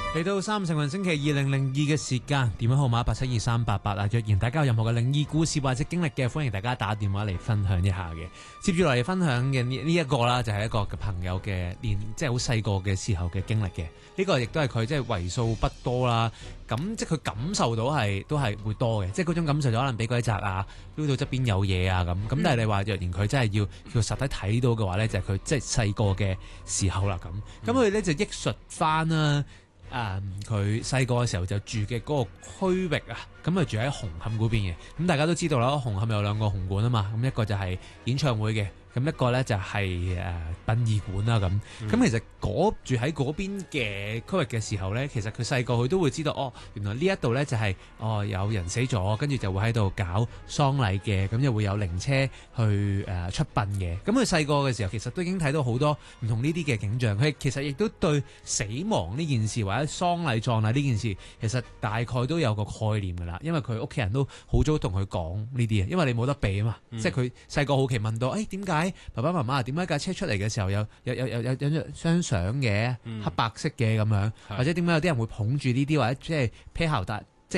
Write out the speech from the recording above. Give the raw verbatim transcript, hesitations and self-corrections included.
嚟到三成運星期二零零二嘅時間，電話號碼八七二三八八啊。若然大家有任何嘅靈異故事或者經歷嘅，歡迎大家打電話嚟分享一下嘅。接住落嚟分享嘅呢呢一個啦，就係一個嘅朋友嘅年，即係好細個嘅時候嘅經歷嘅。呢、這個亦都係佢即係為數不多啦。咁即係佢感受到係都係會多嘅，即係嗰種感受就可能俾鬼砸啊，飆到側邊有嘢啊咁。咁但係你話若然佢真係要要實體睇到嘅話咧，就係、是、佢即係細個嘅時候啦咁。咁佢咧就憶述翻啦。誒佢細個嘅時候就住嘅嗰個區域啊，咁啊住喺紅磡嗰邊嘅，咁大家都知道啦，紅磡有兩個紅館啊嘛，咁一個就係演唱會嘅，咁一個咧就係誒殯儀館啦咁。咁、嗯、其實住喺嗰邊嘅區域嘅時候咧，其實佢細個佢都會知道，哦，原來呢一度咧就係、是、哦有人死咗，跟住就會喺度搞喪禮嘅，咁就會有靈車去誒、呃、出殯嘅。咁佢細個嘅時候其實都已經睇到好多唔同呢啲嘅景象，佢其實亦都對死亡呢件事或者喪禮葬禮呢件事，其實大概都有個概念㗎啦。因為佢屋企人都好早同佢講呢啲嘢，因為你冇得避啊嘛。嗯、即係佢細個好奇問到，誒點解爸爸媽媽點解架車出嚟嘅時候有有有有有有張相嘅、嗯、黑白色嘅咁樣，或者點解有啲人會捧住呢啲，或者即係披頭戴